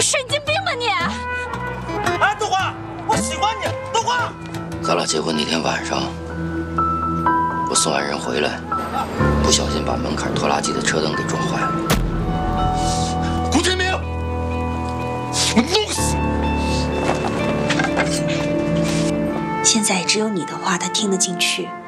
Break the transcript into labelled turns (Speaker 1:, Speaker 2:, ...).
Speaker 1: 神经病吧你！
Speaker 2: 哎，豆花，我喜欢你，豆花。
Speaker 3: 咱俩结婚那天晚上，我送完人回来，不小心把门槛拖拉机的车灯给撞坏了。顾天明，我弄死你！
Speaker 1: 现在只有你的话他听得进去。